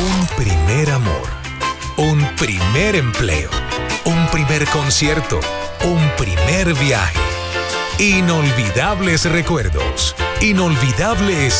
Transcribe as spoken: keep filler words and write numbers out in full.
Un primer amor, un primer empleo, un primer concierto, un primer viaje. Inolvidables recuerdos, inolvidables